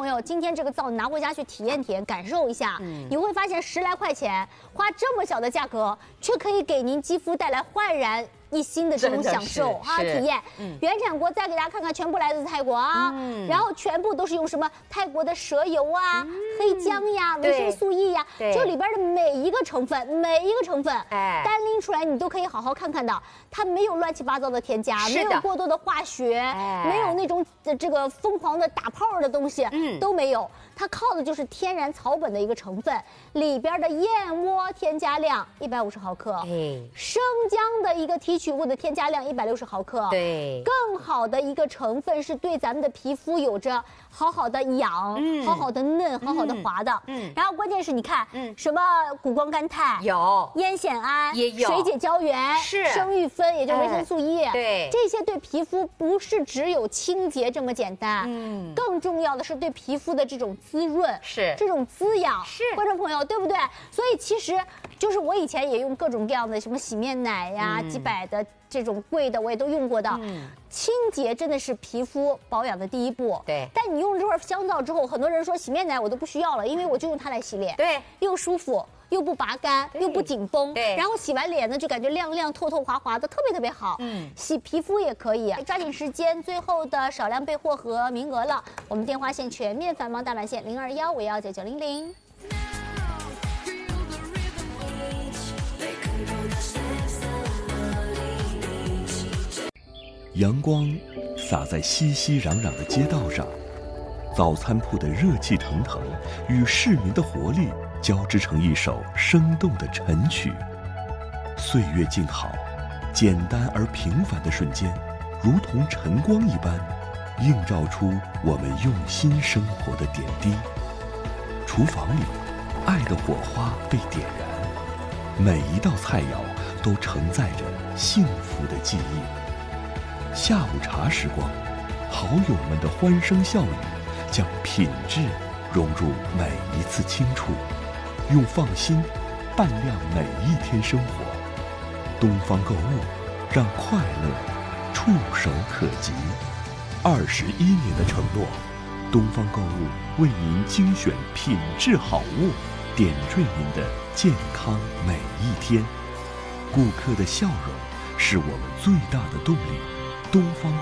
朋友，今天这个皂你拿回家去体验体验，感受一下，你会发现10来块钱，花这么小的价格，却可以给您肌肤带来焕然一新的这种享受体验。原产国再给大家看看，全部来自泰国啊，然后全部都是用什么泰国的蛇油啊、黑姜呀、维生素 E 呀，这里边的每一个成分，单拎出来你都可以好好看看的，它没有乱七八糟的添加，没有过多的化学，没有那种这个疯狂的打泡的东西，都没有。它靠的就是天然草本的一个成分，里边的燕窝添加量150毫克，生姜的一个提取物的添加量160毫克，更好的一个成分是对咱们的皮肤有着好好的养、好好的嫩、好好的滑的。然后关键是你看，什么谷胱甘肽有，烟酰胺也有，水解胶原是，生育酚也就是维生素 E，这些对皮肤不是只有清洁这么简单，更重要的是对皮肤的这种滋润，是这种滋养，是观众朋友对不对？所以其实就是我以前也用各种各样的什么洗面奶呀，几百的这种贵的我也都用过的。清洁真的是皮肤保养的第一步。但你用了这块香皂之后，很多人说洗面奶我都不需要了，因为我就用它来洗脸，又舒服。又不拔干，又不紧绷，然后洗完脸呢就感觉亮亮、透透、滑滑的，特别好。洗皮肤也可以，抓紧时间，最后的少量备货和名额了，我们电话线全面繁忙大满线0215199900。 阳光洒在熙熙攘攘的街道上，早餐铺的热气腾腾与市民的活力交织成一首生动的晨曲。岁月静好，简单而平凡的瞬间，如同晨光一般，映照出我们用心生活的点滴。厨房里，爱的火花被点燃，每一道菜肴都承载着幸福的记忆。下午茶时光，好友们的欢声笑语，将品质融入每一次轻触，用放心伴亮每一天生活。东方购物，让快乐触手可及。21年的承诺，东方购物为您精选品质好物，点缀您的健康每一天。顾客的笑容是我们最大的动力。东方